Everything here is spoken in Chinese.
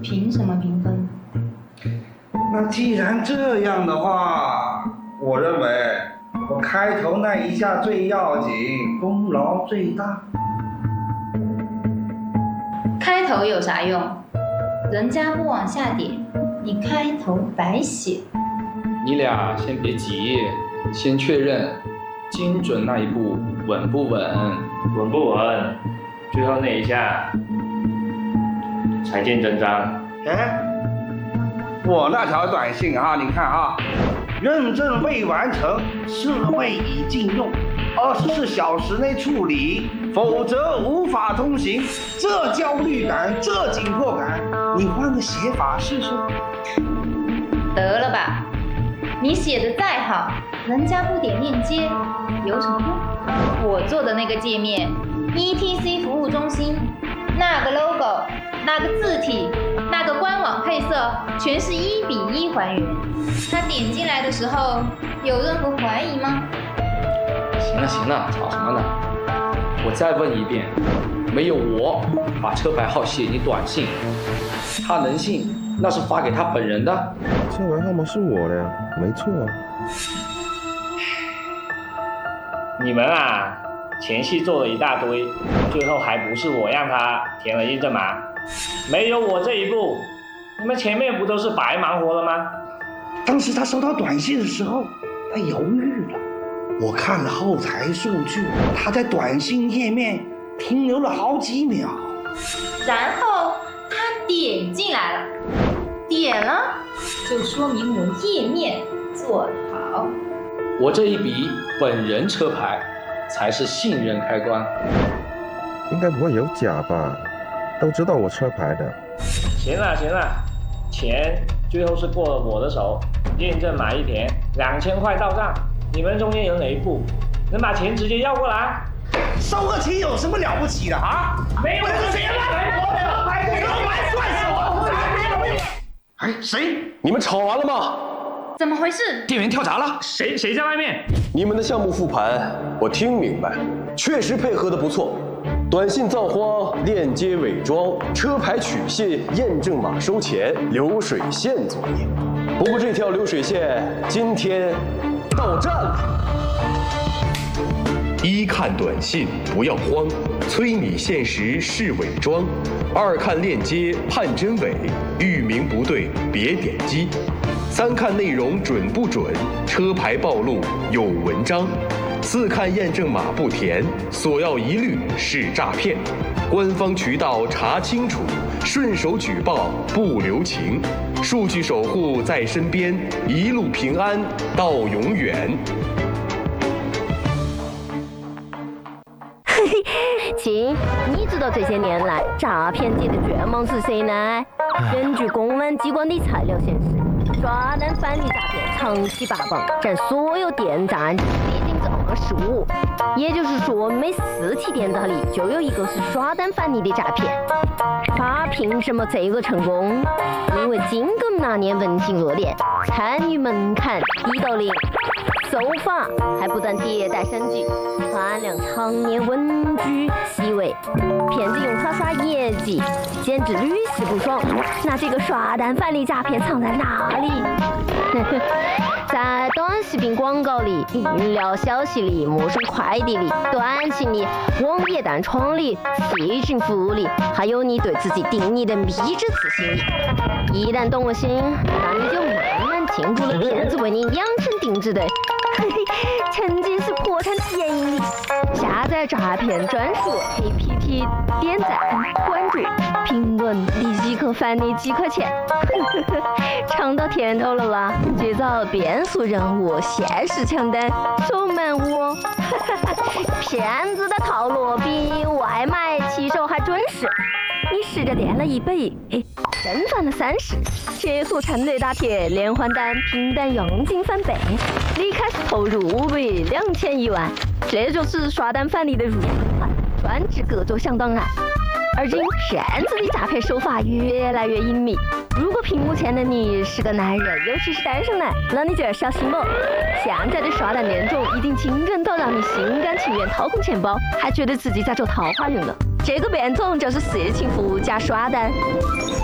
凭什么平分？ 那既然这样的话，我认为我开头那一下最要紧，功劳最大。 开头有啥用？人家不往下点，你开头白写。 你俩先别急，先确认精准那一步稳不稳？ 稳不稳？最后那一下才见真章。 哎，我那条短信啊，你看啊，认证未完成，设备已禁用，24小时内处理，否则无法通行。这焦虑感，这紧迫感，你换个写法试试。 得了吧，你写的再好，人家不点链接，有什么用？我做的那个界面 ，ETC 服务中心，那个 logo， 那个字体，那个官网配色，全是1:1还原。他点进来的时候，有任何怀疑吗？ 行了行了，吵什么呢？我再问一遍，没有我把车牌号写进短信，他能信那是发给他本人的？ 车牌号码是我的呀，没错啊。 你们啊，前戏做了一大堆，最后还不是我让他填了验证码？没有我这一步，你们前面不都是白忙活了吗？ 当时他收到短信的时候，他犹豫了。我看了后台数据，他在短信页面停留了好几秒， 然后他点进来了，点了就说明我页面做得好。 我这一笔本人车牌才是信任开关。 应该不会有假吧？都知道我车牌的。 行了行了，钱最后是过了我的手，验证码一填，2000块到账。你们中间有哪一步能把钱直接要过来？ 收个钱有什么了不起的啊？ 没有这钱了， 哎，谁？ 你们吵完了吗？ 怎么回事？ 店员跳闸了。 谁在外面？ 你们的项目复盘，我听明白，确实配合的不错。短信造荒、链接伪装、车牌取信、验证码收钱、流水线作业。不过这条流水线今天到站了。一看短信不要慌，催你限时是伪装；二看链接判真伪，域名不对别点击；三看内容准不准，车牌暴露有文章；四看验证码不填，索要一律是诈骗。官方渠道查清楚，顺手举报不留情。数据守护在身边，一路平安到永远。 亲，你知道这些年来诈骗界的卷王是谁呢？根据公安机关的材料显示，刷单返利诈骗长期霸榜，占所有电诈案例顶15%，也就是说每4起电诈里就有一个是刷单返利的诈骗。他凭什么这个成功？因为金梗那年文情热点，参与门槛低到0。手法还不断迭代升级，团量常年稳居C位，骗子用它刷业绩，简直屡试不爽。那这个刷单返利诈骗藏在哪里？在短视频广告里、饮料消息里、陌生快递里、短信里、网页弹窗里、戏群服务里，还有你对自己定义的迷之自信里。一旦动了心，那你就慢慢进入了骗子为你量身定制的曾经是破产体验营里。下载诈骗专属 APP， 点赞、关注、评论，立刻返你几块钱。尝到甜头了吧？绝招变速任务，限时抢单，守门务。骗子的套路比外卖骑手还准时。你试着点了100，真赚了30，解锁承兑大铁连环单，拼单佣金翻倍，你开始投入500、2000、1万，这就是刷单返利的入门款，专治各种响档案。而今骗子的诈骗手法越来越隐秘，如果屏幕前的你是个男人，尤其是单身男，那你就要小心了。现在的刷单恋种已经惊人到让你心甘情愿掏空钱包，还觉得自己在做桃花运了。这个变种就是色情服务加刷单。